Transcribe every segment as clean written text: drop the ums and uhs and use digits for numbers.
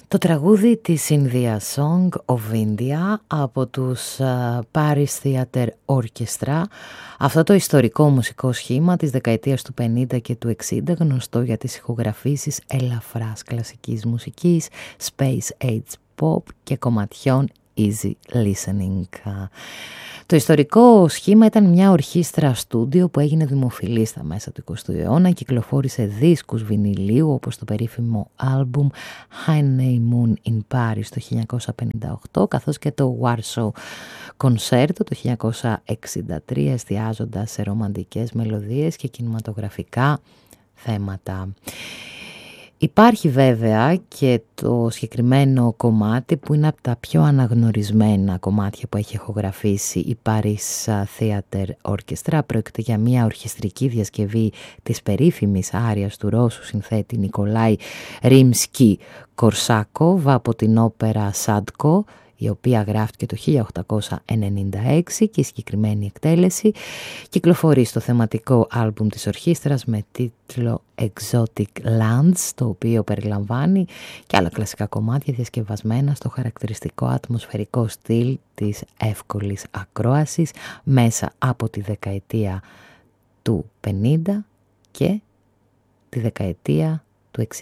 Το τραγούδι της India Song of India από τους Paris Theatre Orchestra, αυτό το ιστορικό μουσικό σχήμα της δεκαετίας του 50 και του 60, γνωστό για τις ηχογραφήσεις ελαφράς κλασικής μουσικής, space age pop και κομματιών easy listening. Το ιστορικό σχήμα ήταν μια ορχήστρα στούντιο που έγινε δημοφιλή στα μέσα του 20ου αιώνα, κυκλοφόρησε δίσκους βινιλίου όπως το περίφημο άλμπουμ Honeymoon in Paris το 1958, καθώς και το Warsaw Concerto το 1963, εστιάζοντας σε ρομαντικές μελωδίες και κινηματογραφικά θέματα. Υπάρχει βέβαια και το συγκεκριμένο κομμάτι που είναι από τα πιο αναγνωρισμένα κομμάτια που έχει ηχογραφήσει η Paris Theatre Orchestra. Πρόκειται για μια ορχιστρική διασκευή της περίφημης άριας του Ρώσου συνθέτη Νικολάη Ρίμσκι-Κορσάκοβ από την όπερα Σάντκο, η οποία γράφτηκε το 1896 και η συγκεκριμένη εκτέλεση κυκλοφορεί στο θεματικό άλμπουμ της ορχήστρας με τίτλο Exotic Lands, το οποίο περιλαμβάνει και άλλα κλασικά κομμάτια διασκευασμένα στο χαρακτηριστικό ατμοσφαιρικό στυλ της εύκολης ακρόασης μέσα από τη δεκαετία του 50 και τη δεκαετία του 60.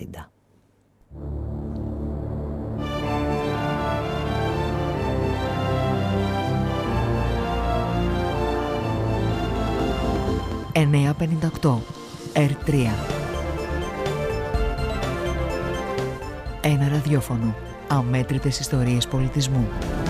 958 R3. Ένα ραδιόφωνο. Αμέτρητες ιστορίες πολιτισμού.